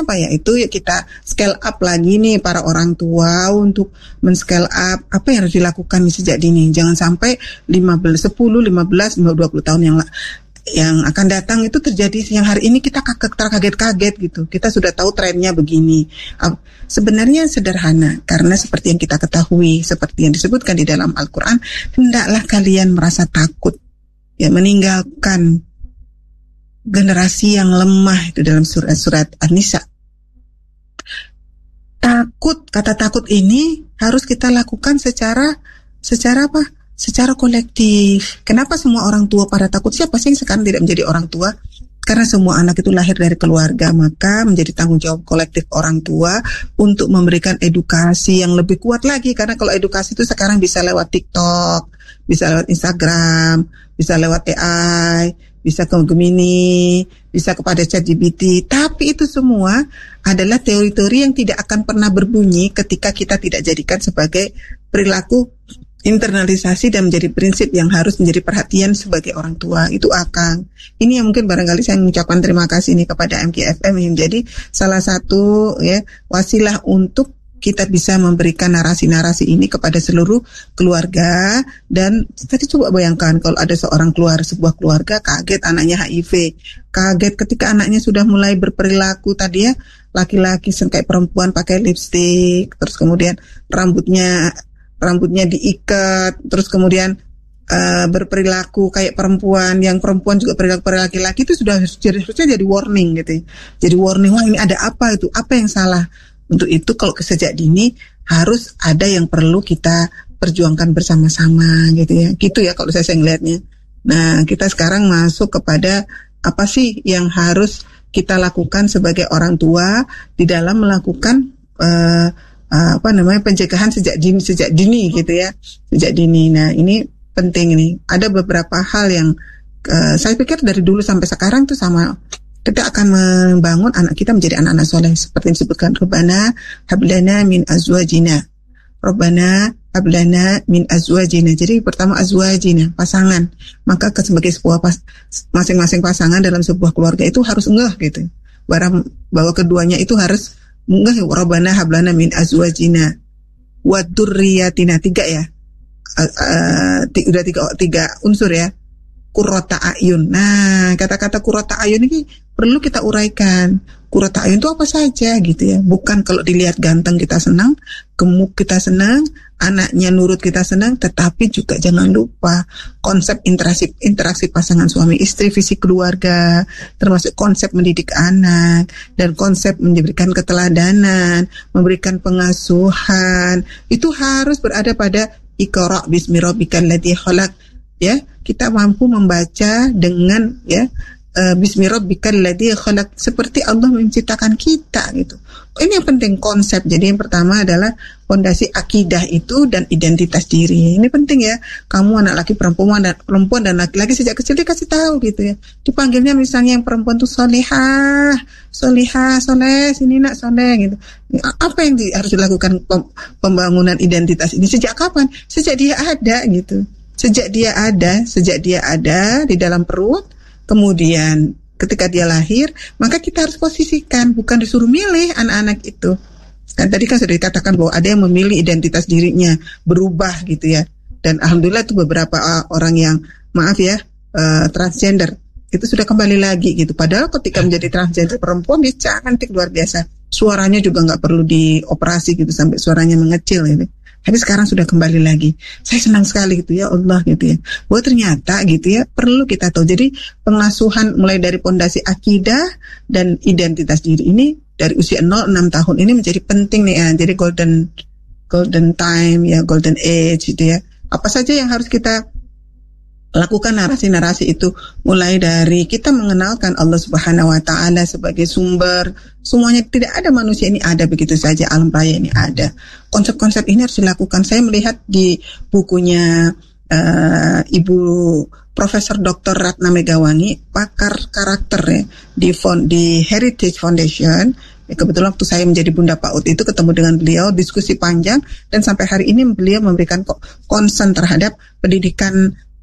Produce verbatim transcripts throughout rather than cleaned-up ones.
Caranya apa ya? Itu ya kita scale up lagi nih para orang tua untuk men-scale up apa yang harus dilakukan sejak dini. Jangan sampai lima belas, sepuluh, lima belas, dua puluh tahun yang yang akan datang itu terjadi yang hari ini kita terkaget-kaget gitu. Kita sudah tahu trennya begini. Sebenarnya sederhana karena seperti yang kita ketahui, seperti yang disebutkan di dalam Al-Quran, hendaklah kalian merasa takut ya, meninggalkan generasi yang lemah itu dalam surat-surat An-Nisa. Takut, kata takut ini harus kita lakukan secara secara apa? Secara kolektif. Kenapa semua orang tua pada takut? Siapa sih yang sekarang tidak menjadi orang tua? Karena semua anak itu lahir dari keluarga, maka menjadi tanggung jawab kolektif orang tua untuk memberikan edukasi yang lebih kuat lagi. Karena kalau edukasi itu sekarang bisa lewat TikTok, bisa lewat Instagram, bisa lewat A I, bisa ke Gemini, bisa kepada ChatGPT. Tapi itu semua adalah teori-teori yang tidak akan pernah berbunyi ketika kita tidak jadikan sebagai perilaku internalisasi dan menjadi prinsip yang harus menjadi perhatian sebagai orang tua. Itu Akang. Ini yang mungkin barangkali saya mengucapkan terima kasih nih kepada M K F M yang menjadi salah satu ya wasilah untuk kita bisa memberikan narasi-narasi ini kepada seluruh keluarga. Dan tadi coba bayangkan kalau ada seorang keluar sebuah keluarga kaget anaknya H I V, kaget ketika anaknya sudah mulai berperilaku tadi ya laki-laki kayak perempuan pakai lipstik, terus kemudian rambutnya rambutnya diikat, terus kemudian uh, berperilaku kayak perempuan, yang perempuan juga perilaku pada laki-laki, itu sudah harusnya jadi warning gitu. Jadi warning, wah ini ada apa itu, apa yang salah. Untuk itu kalau sejak dini harus ada yang perlu kita perjuangkan bersama-sama gitu ya. Gitu ya kalau saya, saya ngelihatnya. Nah, kita sekarang masuk kepada apa sih yang harus kita lakukan sebagai orang tua di dalam melakukan uh, apa namanya pencegahan sejak dini sejak dini gitu ya, sejak dini. Nah ini penting ini. Ada beberapa hal yang uh, saya pikir dari dulu sampai sekarang tuh sama. Kita akan membangun anak kita menjadi anak-anak soleh seperti yang disebutkan Rabbana hablana min azwajina, Rabbana hablana min azwajina. Jadi pertama azwajina, pasangan. Maka sebagai sebuah pas, masing-masing pasangan dalam sebuah keluarga itu harus ngeh gitu. Barang bahwa keduanya itu harus enggak ya, Rabbana hablana min azwajina wa dzurriyyatina, tiga ya. Uh, uh, tiga, udah tiga, tiga unsur ya. Qurrata ayun. Nah, kata-kata qurrata ayun ini perlu kita uraikan. Qurrata ayun itu apa saja gitu ya. Bukan kalau dilihat ganteng kita senang, gemuk kita senang, anaknya nurut kita senang, tetapi juga jangan lupa konsep interaksi interaksi pasangan suami istri, visi keluarga, termasuk konsep mendidik anak dan konsep memberikan keteladanan, memberikan pengasuhan. Itu harus berada pada Iqra bismi rabbikal ladzi khalaq. Ya, kita mampu membaca dengan ya uh, bismi rabbikal ladzi khalaq, seperti Allah menciptakan kita gitu. Ini yang penting konsep. Jadi yang pertama adalah fondasi akidah itu dan identitas diri. Ini penting ya. Kamu anak laki perempuan dan perempuan dan laki-laki sejak kecil dikasih tahu gitu ya. Dipanggilnya misalnya yang perempuan tuh solihah, solihah, soleh, sini nak soleh gitu. Apa yang di, harus dilakukan pembangunan identitas ini sejak kapan? Sejak dia ada gitu. Sejak dia ada, sejak dia ada di dalam perut, kemudian ketika dia lahir, maka kita harus posisikan, bukan disuruh milih anak-anak itu. Kan tadi kan sudah dikatakan bahwa ada yang memilih identitas dirinya, berubah gitu ya. Dan alhamdulillah itu beberapa uh, orang yang, maaf ya, uh, transgender, itu sudah kembali lagi gitu. Padahal ketika menjadi transgender perempuan, dia cantik luar biasa. Suaranya juga nggak perlu dioperasi gitu, sampai suaranya mengecil gitu. Tapi sekarang sudah kembali lagi. Saya senang sekali gitu ya Allah gitu ya. Bahwa ternyata gitu ya perlu kita tahu. Jadi pengasuhan mulai dari pondasi akidah dan identitas diri ini dari usia nol sampai enam tahun ini menjadi penting nih ya. Jadi golden golden time ya, golden age gitu ya. Apa saja yang harus kita lakukan narasi-narasi itu, mulai dari kita mengenalkan Allah Subhanahu wa taala sebagai sumber semuanya. Tidak ada manusia ini ada begitu saja, alam raya ini ada. Konsep-konsep ini harus dilakukan. Saya melihat di bukunya uh, Ibu Profesor Doktor Ratna Megawangi, pakar karakter ya, di fond, di Heritage Foundation. Ya, kebetulan waktu saya menjadi Bunda PAUD itu ketemu dengan beliau, diskusi panjang, dan sampai hari ini beliau memberikan concern terhadap pendidikan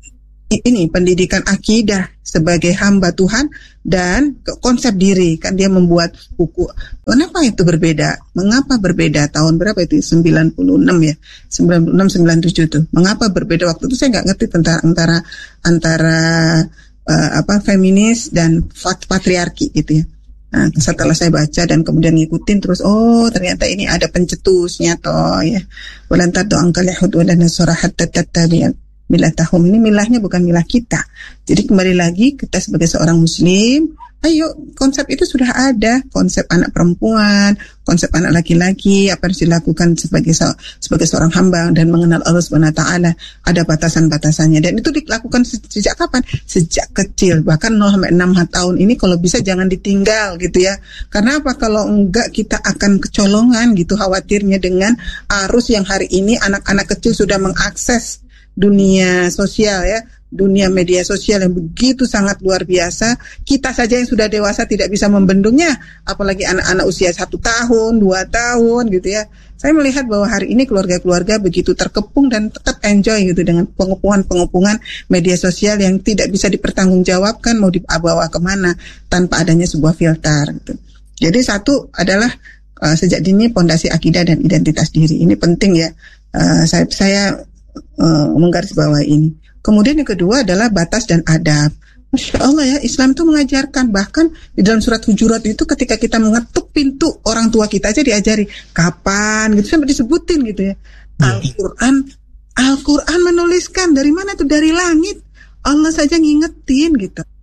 ini pendidikan akidah sebagai hamba Tuhan dan konsep diri. Kan dia membuat buku. Kenapa itu berbeda? Mengapa berbeda? Tahun berapa itu? sembilan puluh enam ya. sembilan puluh enam sembilan puluh tujuh tuh. Mengapa berbeda? Waktu itu saya nggak ngerti tentang antara antara uh, apa feminis dan patriarki gitu ya. Nah, setelah saya baca dan kemudian ngikutin terus, oh ternyata ini ada pencetusnya toh ya. Walantar doang kalihud walana surahat tatabian. Milah tahum ini milahnya bukan milah kita. Jadi kembali lagi kita sebagai seorang muslim, ayo konsep itu sudah ada, konsep anak perempuan, konsep anak laki-laki, apa yang harus dilakukan sebagai sebagai seorang hamba dan mengenal Allah Subhanahu wa taala, ada batasan-batasannya dan itu dilakukan sejak kapan? Sejak kecil, bahkan nol sampai enam tahun ini kalau bisa jangan ditinggal gitu ya. Karena apa? Kalau enggak kita akan kecolongan gitu khawatirnya dengan arus yang hari ini anak-anak kecil sudah mengakses dunia sosial ya, dunia media sosial yang begitu sangat luar biasa. Kita saja yang sudah dewasa tidak bisa membendungnya, apalagi anak-anak usia satu tahun, dua tahun gitu ya. Saya melihat bahwa hari ini keluarga-keluarga begitu terkepung dan tetap enjoy gitu dengan pengepungan-pengepungan media sosial yang tidak bisa dipertanggungjawabkan mau dibawa kemana tanpa adanya sebuah filter gitu. Jadi satu adalah uh, sejak dini pondasi akidah dan identitas diri ini penting ya. Uh, saya saya Uh, menggarisbawahi ini. Kemudian yang kedua adalah batas dan adab. Masya Allah ya, Islam itu mengajarkan, bahkan di dalam surat Hujurat itu ketika kita mengetuk pintu orang tua kita aja diajari kapan gitu, sampai disebutin gitu ya. Al-Quran Al-Quran menuliskan dari mana tuh, dari langit. Allah saja ngingetin gitu.